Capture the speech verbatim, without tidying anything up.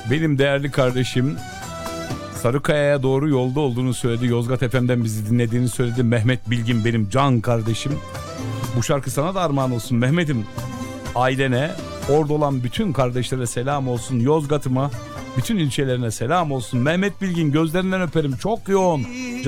Benim değerli kardeşim Sarıkaya'ya doğru yolda olduğunu söyledi. Yozgat F M'den bizi dinlediğini söyledi. Mehmet Bilgin benim can kardeşim. Bu şarkı sana da armağan olsun Mehmet'im. Ailene, orada olan bütün kardeşlere selam olsun. Yozgat'ıma, bütün ilçelerine selam olsun. Mehmet Bilgin, gözlerinden öperim, çok yoğun.